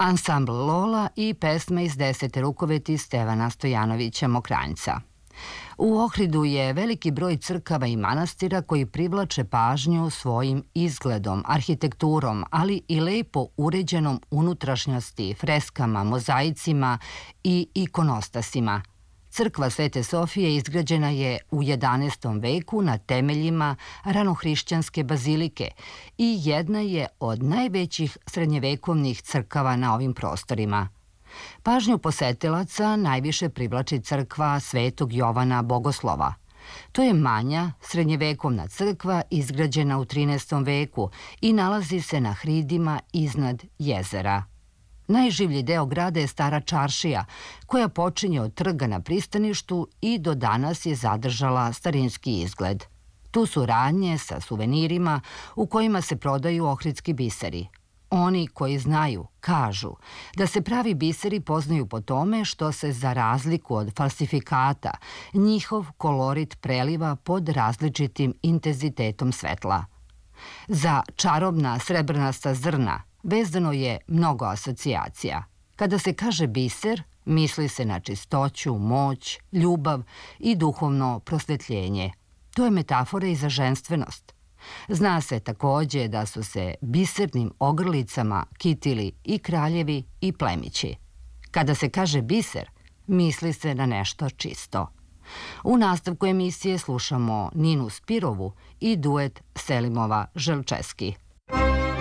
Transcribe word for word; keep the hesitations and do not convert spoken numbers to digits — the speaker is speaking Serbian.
Ansambl Lola i pesma iz Desete rukoveti Stevana Stojanovića Mokranjca. U Ohridu je veliki broj crkava i manastira koji privlače pažnju svojim izgledom, arhitekturom, ali i lepo uređenom unutrašnjosti, freskama, mozaicima i ikonostasima. Crkva Svete Sofije izgrađena je u jedanaestom veku na temeljima ranohrišćanske bazilike i jedna je od najvećih srednjevekovnih crkava na ovim prostorima. Pažnju posetilaca najviše privlači crkva Svetog Jovana Bogoslova. To je manja, srednjevekovna crkva izgrađena u trinaestom veku i nalazi se na hridima iznad jezera. Najživlji deo grada je Stara čaršija, koja počinje od trga na pristaništu i do danas je zadržala starinski izgled. Tu su radnje sa suvenirima u kojima se prodaju ohridski biseri. Oni koji znaju, kažu da se pravi biseri poznaju po tome što se za razliku od falsifikata njihov kolorit preliva pod različitim intenzitetom svetla. Za čarobna srebrnasta zrna vezano je mnogo asocijacija. Kada se kaže biser, misli se na čistoću, moć, ljubav i duhovno prosvetljenje. To je metafora i za ženstvenost. Zna se takođe da su se bisernim ogrlicama kitili i kraljevi i plemići. Kada se kaže biser, misli se na nešto čisto. U nastavku emisije slušamo Ninu Spirovu i duet Selimova Želčeski.